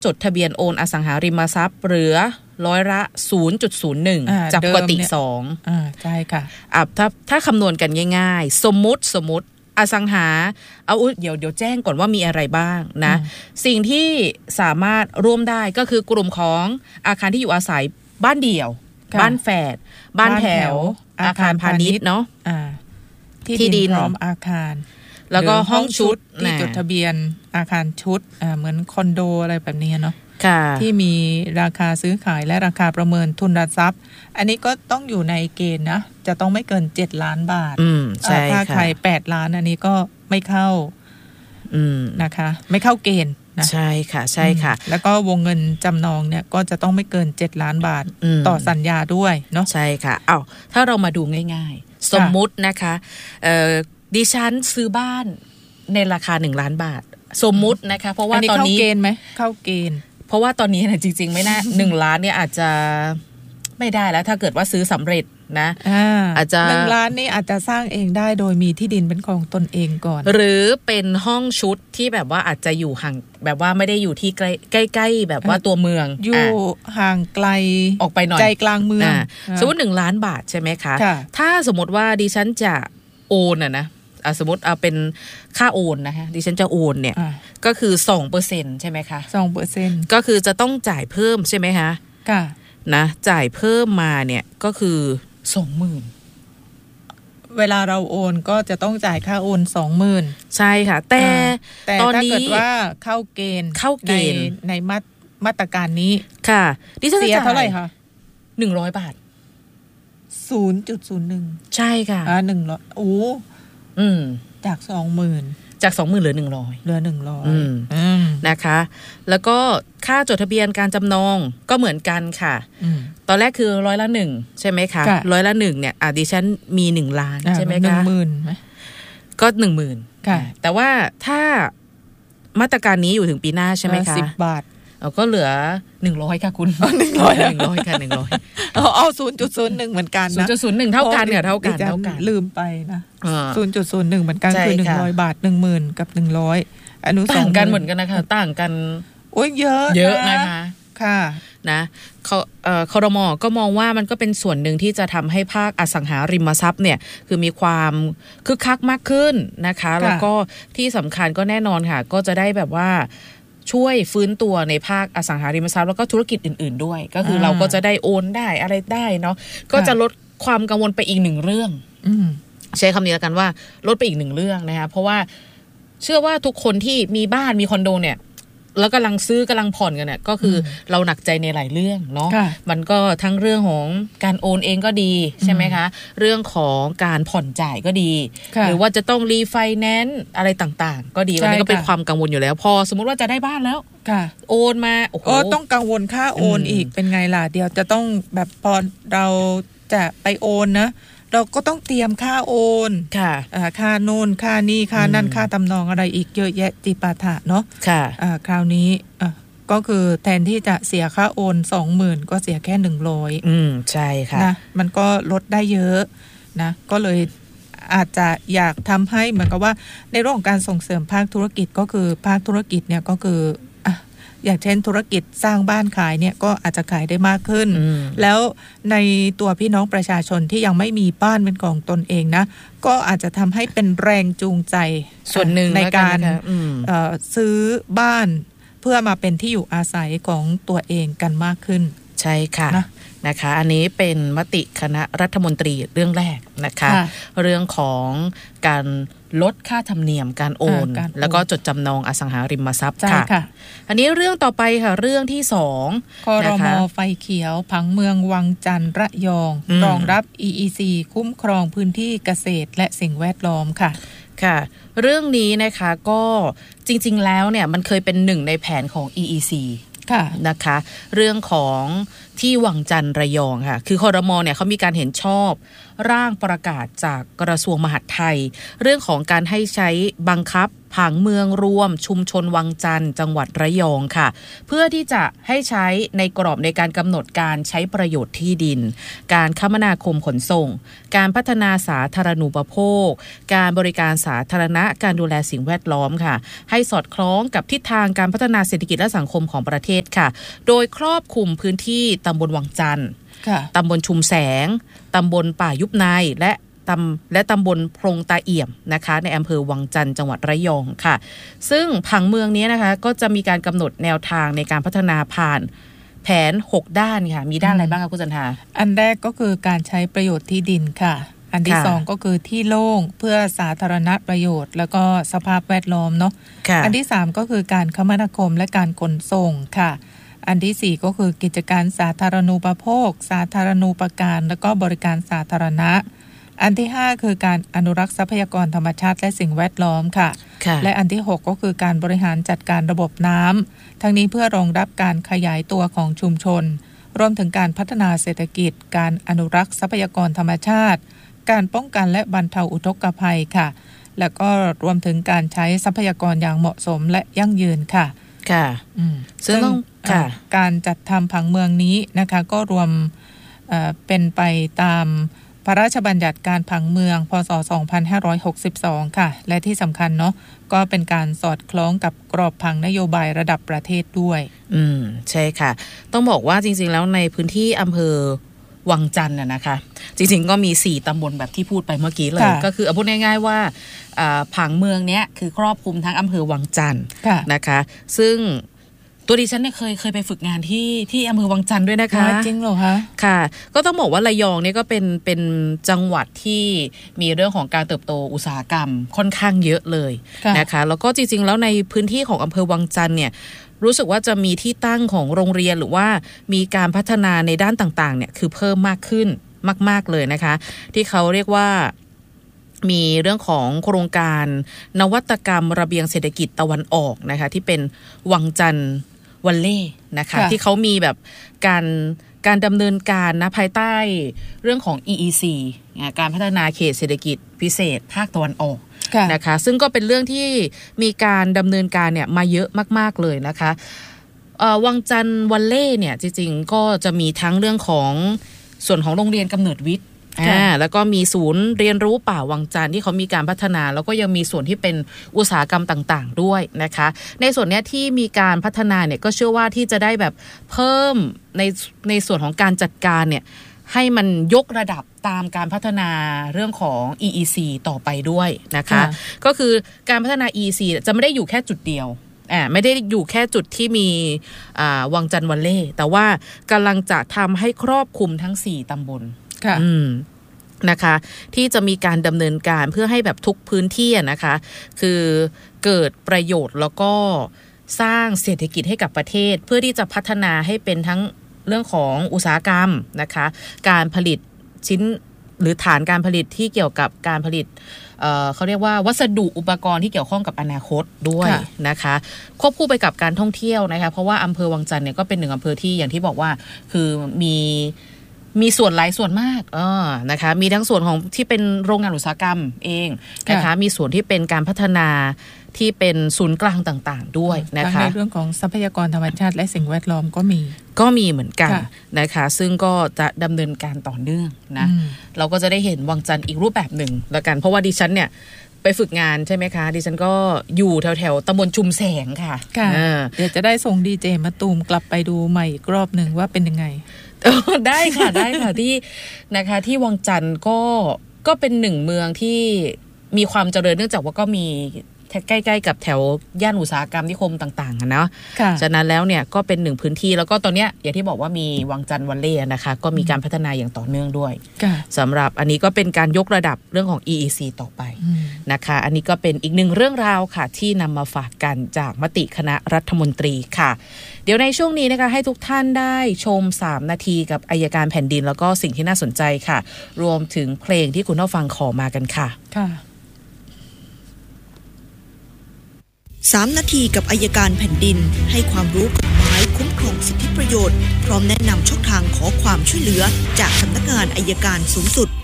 จดทะเบียนโอนอสังหาริมทรัพย์เหลือร้อยละ 0.01 จากปกติ2 ใช่ค่ะถ้าคำนวณกันง่ายๆสมมุติอสังหาเดี๋ยวแจ้งก่อนว่ามีอะไรบ้างนะสิ่งที่สามารถร่วมได้ก็คือกลุ่มของอาคารที่อยู่อาศัยบ้านเดี่ยวบ้านแฝดบ้านแถวอาคารพาณิชย์เนาะที่ดินพร้อมอาคารแล้วก็ห้องชุดที่จดทะเบียนอาคารชุดเหมือนคอนโดอะไรแบบนี้เนาะที่มีราคาซื้อขายและราคาประเมินทุนทรัพย์อันนี้ก็ต้องอยู่ในเกณฑ์นะจะต้องไม่เกิน7ล้านบาทถ้าใคร8ล้านอันนี้ก็ไม่เข้านะคะไม่เข้าเกณฑ์นะใช่ค่ะใช่ค่ะแล้วก็วงเงินจำนองเนี่ยก็จะต้องไม่เกิน7ล้านบาทต่อสัญญาด้วยเนาะใช่ค่ะถ้าเรามาดูง่ายๆสมมุตินะคะดิฉันซื้อบ้านในราคา1ล้านบาทสมมุตินะคะเพราะว่าตอนนี้เข้าเกณฑ์ไหมเข้าเกณฑ์เพราะว่าตอนนี้จริงๆไม่น่า1ล้านเนี่ยอาจจะไม่ได้แล้วถ้าเกิดว่าซื้อสำเร็จนะอาจจะ 1ล้านนี่อาจจะสร้างเองได้โดยมีที่ดินเป็นของตนเองก่อนหรือเป็นห้องชุดที่แบบว่าอาจจะอยู่ห่างแบบว่าไม่ได้อยู่ที่ใกล้ๆแบบว่าตัวเมืองอยู่ห่างไกลออกไปหน่อยใจกลางเมืองสมมติ1ล้านบาทใช่ไหมคะถ้าสมมติว่าดิฉันจะโอนนะสมมติเอาเป็นค่าโอนนะคะดิฉันจะโอนเนี่ยก็คือ 2% ใช่ไหมคะ 2% ก็คือจะต้องจ่ายเพิ่มใช่ไหมคะค่ะนะจ่ายเพิ่มมาเนี่ยก็คือ 20,000 เวลาเราโอนก็จะต้องจ่ายค่าโอน 20,000 ใช่ค่ะแต่ตอนนี้ถ้าเกิดว่าเข้าเกณฑ์ในมาตรการนี้ค่ะดิฉันเสียเท่าไหร่คะ 100 บาท 0.01 ใช่ค่ะ 100โอ้จาก 20,000 จาก 20,000 เหลือ 100 เหลือ100 นะคะแล้วก็ค่าจดทะเบียนการจำนองก็เหมือนกันค่ะตอนแรกคือ100% ใช่ไหมคะ100% เนี่ยดิฉันมี1ล้านใช่ไหมคะ 10,000มั้ยก็ 10,000 ค่ะแต่ว่าถ้ามาตรการนี้อยู่ถึงปีหน้าใช่ไหมคะ 10 บาทก็เหลือ100ค่ะคุณ100ค่ะ100 เอา 0.01 เหมือนกันนะ 0.01 เท่ากันค่ะเท่ากันลืมไปนะ 0.01 เหมือนกันคือ100 บาท 10,000 กับ100อนุต่างกันเหมือนกันนะคะต่างกันโอ้ยเยอะนะคะค่ะนะครม.ก็มองว่ามันก็เป็นส่วนหนึ่งที่จะทำให้ภาคอสังหาริมทรัพย์เนี่ยคือมีความคึกคักมากขึ้นนะคะแล้วก็ที่สำคัญก็แน่นอนค่ะก็จะได้แบบว่าช่วยฟื้นตัวในภาคอสังหาริมทรัพย์แล้วก็ธุรกิจอื่นๆด้วยก็คือเราก็จะได้โอนได้อะไรได้เนาะก็จะลดความกังวลไปอีก1เรื่องใช้คำนี้แล้วกันว่าลดไปอีก1เรื่องนะคะเพราะว่าเชื่อว่าทุกคนที่มีบ้านมีคอนโดเนี่ยแล้วกำลังซื้อกำลังผ่อนกันเนี่ยก็คือเราหนักใจในหลายเรื่องเนาะมันก็ทั้งเรื่องของการโอนเองก็ดีใช่ไหมคะเรื่องของการผ่อนจ่ายก็ดีหรือว่าจะต้องรีไฟแนนซ์อะไรต่างๆก็ดีวันนี้ก็เป็นความกังวลอยู่แล้วพอสมมุติว่าจะได้บ้านแล้วโอนมาโอ้โหต้องกังวลค่าโอนอีกเป็นไงล่ะเดี๋ยวจะต้องแบบพอเราจะไปโอนนะเราก็ต้องเตรียมค่าโอนค่าโน่นค่านี่ค่านั่นค่าตำนองอะไรอีกเยอะแยะจิปาถะเนาะคราวนี้ก็คือแทนที่จะเสียค่าโอน 20,000 ก็เสียแค่100 ใช่ค่ะนะมันก็ลดได้เยอะนะก็เลยอาจจะอยากทำให้เหมือนกับว่าในเรื่องของการส่งเสริมภาคธุรกิจก็คือภาคธุรกิจเนี่ยก็คืออย่างเช่นธุรกิจสร้างบ้านขายเนี่ยก็อาจจะขายได้มากขึ้นแล้วในตัวพี่น้องประชาชนที่ยังไม่มีบ้านเป็นของตนเองนะก็อาจจะทำให้เป็นแรงจูงใจส่วนหนึ่งในการซื้อบ้านเพื่อมาเป็นที่อยู่อาศัยของตัวเองกันมากขึ้นใช่ค่ะนะคะอันนี้เป็นมติคณะรัฐมนตรีเรื่องแรกนะคะเรื่องของการลดค่าธรรมเนียมการโอนแล้วก็จดจำนองอสังหาริมทรัพย์ค่ะอันนี้เรื่องต่อไปค่ะเรื่องที่2 ครม.ไฟเขียวผังเมืองวังจันทร์ระยองรองรับ EEC คุ้มครองพื้นที่เกษตรและสิ่งแวดล้อมค่ะค่ะเรื่องนี้นะคะก็จริงๆแล้วเนี่ยมันเคยเป็นหนึ่งในแผนของ EECนะคะเรื่องของที่วังจันทร์ระยองค่ะคือครม.เนี่ยเขามีการเห็นชอบร่างประกาศจากกระทรวงมหาดไทยเรื่องของการให้ใช้บังคับผังเมืองรวมชุมชนวังจันทร์จังหวัดระยองค่ะเพื่อที่จะให้ใช้ในกรอบในการกำหนดการใช้ประโยชน์ที่ดินการคมนาคมขนส่งการพัฒนาสาธารณูปโภคการบริการสาธารณะการดูแลสิ่งแวดล้อมค่ะให้สอดคล้องกับทิศทางการพัฒนาเศรษฐกิจและสังคมของประเทศค่ะโดยครอบคลุมพื้นที่ตำบลวังจันทร์ตำบลชุมแสงตำบลป่ายุบในและตำบลพรงตาเอี่ยมนะคะในอำเภอวังจันทร์จังหวัดระยองค่ะซึ่งผังเมืองนี้นะคะก็จะมีการกำหนดแนวทางในการพัฒนาผ่านแผน6ด้านค่ะมีด้านอะไรบ้างคะคุณจันทาอันแรกก็คือการใช้ประโยชน์ที่ดินค่ะอันที่สองก็คือที่โล่งเพื่อสาธารณประโยชน์แล้วก็สภาพแวดล้อมเนาะอันที่สามก็คือการคมนาคมและการขนส่งค่ะอันที่สี่ก็คือกิจการสาธารณูปโภคสาธารณูปการแล้วก็บริการสาธารณะอันที่5คือการอนุรักษ์ทรัพยากรธรรมชาติและสิ่งแวดล้อมค่ะและอันที่6ก็คือการบริหารจัดการระบบน้ำทั้งนี้เพื่อรองรับการขยายตัวของชุมชนรวมถึงการพัฒนาเศรษฐกิจการอนุรักษ์ทรัพยากรธรรมชาติการป้องกันและบรรเทาอุทกภัยค่ะแล้วก็รวมถึงการใช้ทรัพยากรอย่างเหมาะสมและยั่งยืนค่ะค่ะซึ่งการจัดทำผังเมืองนี้นะคะก็รวมเป็นไปตามพระราชบัญญัติการผังเมืองพ.ศ. 2562ค่ะและที่สำคัญเนาะก็เป็นการสอดคล้องกับกรอบผังนโยบายระดับประเทศด้วยใช่ค่ะต้องบอกว่าจริงๆแล้วในพื้นที่อำเภอวังจันทร์นะคะจริงๆก็มี4ตำบลแบบที่พูดไปเมื่อกี้เลยก็คือเอาพูดง่ายๆว่าผังเมืองเนี้ยคือครอบคลุมทั้งอำเภอวังจันทร์นะคะซึ่งตัวดิฉันเนี่ยเคยไปฝึกงานที่อำเภอวังจันทร์ด้วยนะคะจริงเหรอคะค่ะก็ต้องบอกว่าระยองเนี่ยก็เป็นจังหวัดที่มีเรื่องของการเติบโตอุตสาหกรรมค่อนข้างเยอะเลยนะคะแล้วก็จริงๆแล้วในพื้นที่ของอำเภอวังจันทร์เนี่ยรู้สึกว่าจะมีที่ตั้งของโรงเรียนหรือว่ามีการพัฒนาในด้านต่างๆเนี่ยคือเพิ่มมากขึ้นมากๆเลยนะคะที่เขาเรียกว่ามีเรื่องของโครงการนวัตกรรมระเบียงเศรษฐกิจตะวันออกนะคะที่เป็นวังจันทร์วัลเล่นะคะที่เขามีแบบการดำเนินการนะภายใต้เรื่องของ EEC การพัฒนาเขตเศรษฐกิจพิเศษภาคตะวันออกนะคะซึ่งก็เป็นเรื่องที่มีการดำเนินการเนี่ยมาเยอะมากๆเลยนะคะวังจันทร์วัลเล่เนี่ยจริงๆก็จะมีทั้งเรื่องของส่วนของโรงเรียนกำเนิดวิทย์แล้วก็มีศูนย์เรียนรู้ป่าวังจันทร์ที่เขามีการพัฒนาแล้วก็ยังมีส่วนที่เป็นอุตสาหกรรมต่างๆด้วยนะคะในส่วนนี้ที่มีการพัฒนาเนี่ยก็เชื่อว่าที่จะได้แบบเพิ่มในส่วนของการจัดการเนี่ยให้มันยกระดับตามการพัฒนาเรื่องของ EEC ต่อไปด้วยนะคะก็คือการพัฒนา EEC จะไม่ได้อยู่แค่จุดเดียวไม่ได้อยู่แค่จุดที่มีวังจันทร์วัลเล่แต่ว่ากำลังจะทำให้ครอบคลุมทั้ง4ตำบลนะคะที่จะมีการดำเนินการเพื่อให้แบบทุกพื้นที่นะคะคือเกิดประโยชน์แล้วก็สร้างเศรษฐกิจให้กับประเทศเพื่อที่จะพัฒนาให้เป็นทั้งเรื่องของอุตสาหกรรมนะคะการผลิตชิ้นหรือฐานการผลิตที่เกี่ยวกับการผลิตเขาเรียกว่าวัสดุอุปกรณ์ที่เกี่ยวข้องกับอนาคตด้วยนะคะควบคู่ไปกับการท่องเที่ยวนะคะเพราะว่าอำเภอวังจันทร์เนี่ยก็เป็นหนึ่งอำเภอที่อย่างที่บอกว่าคือมีส่วนหลายส่วนมากนะคะมีทั้งส่วนของที่เป็นโรงงานอุตสาหกรรมเองนะคะมีส่วนที่เป็นการพัฒนาที่เป็นศูนย์กลางต่างๆด้วยนะคะในเรื่องของทรัพยากรธรรมชาติและสิ่งแวดล้อมก็มีเหมือนกันนะคะซึ่งก็จะดำเนินการต่อเนื่องนะเราก็จะได้เห็นวังจันทร์อีกรูปแบบหนึ่งแล้วกันเพราะว่าดิฉันเนี่ยไปฝึกงานใช่ไหมคะดิฉันก็อยู่แถวๆตำบลชุมแสงค่ะเดี๋ยวจะได้ส่งดีเจมาตูมกลับไปดูใหม่อีกรอบหนึ่งว่าเป็นยังไงได้ค่ะที่นะคะที่วังจันทร์ก็เป็นหนึ่งเมืองที่มีความเจริญเนื่องจากว่าก็มีใกล้ๆกับแถวย่านอุตสาหกรรมนิคมต่างๆนะฉะนั้นแล้วเนี่ยก็เป็นหนึ่งพื้นที่แล้วก็ตอนเนี้ยอย่างที่บอกว่ามีวังจันทร์วัลเล่นะคะก็มีการพัฒนาอย่างต่อเนื่องด้วยสำหรับอันนี้ก็เป็นการยกระดับเรื่องของ EEC ต่อไปนะคะอันนี้ก็เป็นอีกหนึ่งเรื่องราวค่ะที่นำมาฝากกันจากมติคณะรัฐมนตรีค่ะเดี๋ยวในช่วงนี้นะคะให้ทุกท่านได้ชม3นาทีกับอัยการแผ่นดินแล้วก็สิ่งที่น่าสนใจค่ะรวมถึงเพลงที่คุณผู้ฟังขอมากันค่ะ 3 นาทีกับอัยการแผ่นดินให้ความรู้กฎหมายคุ้มครองสิทธิประโยชน์พร้อมแนะนำช่องทางขอความช่วยเหลือจากสำนักงานอัยการสูงสุด